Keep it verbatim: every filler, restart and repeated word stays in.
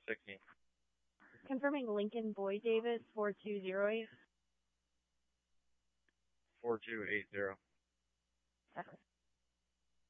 sixteen. Confirming Lincoln Boyd Davis, four two zero eight. four two eight zero. Okay.